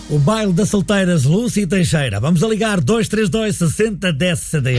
O baile das solteiras Lúcia e Teixeira. Vamos a ligar 232 60 10 61.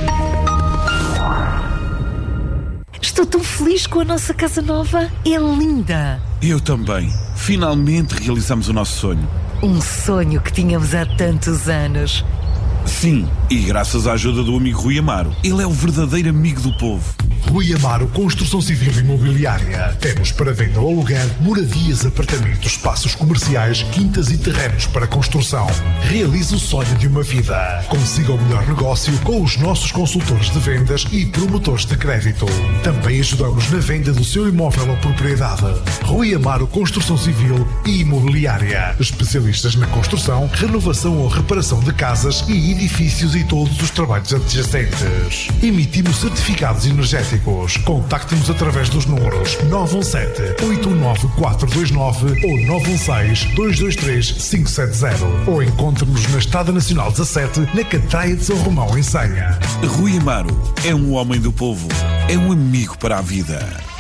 Estou tão feliz com a nossa casa nova. É linda. Eu também. Finalmente realizamos o nosso sonho. Um sonho que tínhamos há tantos anos. Sim, e graças à ajuda do amigo Rui Amaro. Ele é o verdadeiro amigo do povo. Rui Amaro Construção Civil e Imobiliária. Temos para venda ou aluguer moradias, apartamentos, espaços comerciais, quintas e terrenos para construção. Realize o sonho de uma vida. Consiga o melhor negócio com os nossos consultores de vendas e promotores de crédito. Também ajudamos na venda do seu imóvel ou propriedade. Rui Amaro Construção Civil e Imobiliária. Especialistas na construção, renovação ou reparação de casas e edifícios e todos os trabalhos adjacentes. Emitimos certificados energéticos. Contacte-nos através dos números 917-89429 ou 916-223-570 ou encontre-nos na Estrada Nacional 17, na Catraia de São Romão, em Senha. Rui Amaro é um homem do povo. É um amigo para a vida.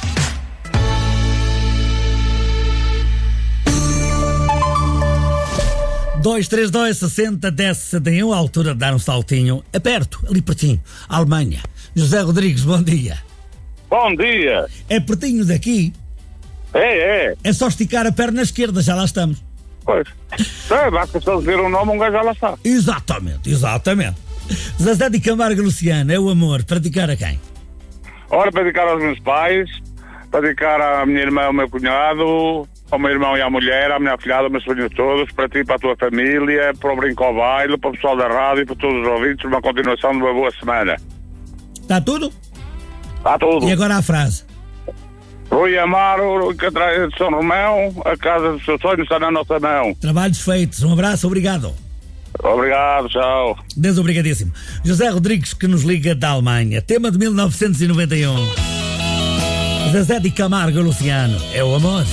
Dois, três, dois, 60 10 61, a altura de dar um saltinho, é perto, ali pertinho, Alemanha. José Rodrigues, bom dia. Bom dia. É pertinho daqui? É. É só esticar a perna esquerda, já lá estamos. Pois. Basta só dizer o nome, um gajo já lá está. Exatamente. Zezé de Camargo e Luciano, é o amor, para dedicar a quem? Ora, para dedicar aos meus pais, para dedicar à minha irmã, ao meu cunhado, ao meu irmão e à mulher, à minha afilhada, aos meus filhos todos, para ti, para a tua família, para o Brinco ao Baile, para o pessoal da rádio, para todos os ouvintes, uma continuação de uma boa semana. Está tudo? Está tudo. E agora a frase. Rui Amaro, Catraia de São Romão, a casa dos seus sonhos está na nossa mão. Trabalhos feitos, um abraço, obrigado. Obrigado, tchau. Desobrigadíssimo. José Rodrigues, que nos liga da Alemanha. Tema de 1991. Zezé de Camargo e Luciano, é o amor.